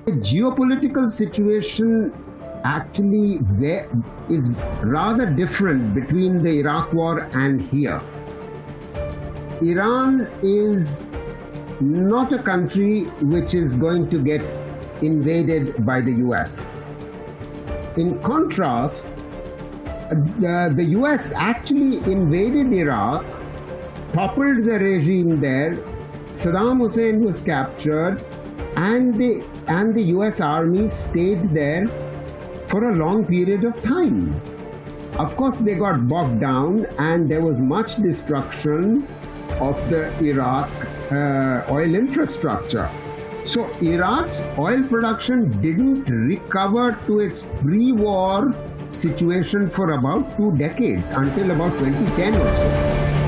The geopolitical situation actually is rather different between the Iraq war and here. Iran is not a country which is going to get invaded by the US. In contrast, the US actually invaded Iraq, toppled the regime there, Saddam Hussein was captured, and the US Army stayed there for a long period of time. Of course, they got bogged down and there was much destruction of the Iraq oil infrastructure. So Iraq's oil production didn't recover to its pre-war situation for about 2 decades, until about 2010 or so.